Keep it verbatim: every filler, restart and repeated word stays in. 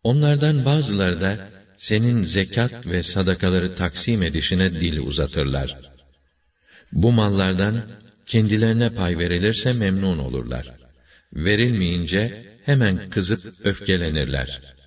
Onlardan bazıları da senin zekat ve sadakaları taksim edişine dil uzatırlar. Bu mallardan kendilerine pay verilirse memnun olurlar. Verilmeyince hemen kızıp öfkelenirler.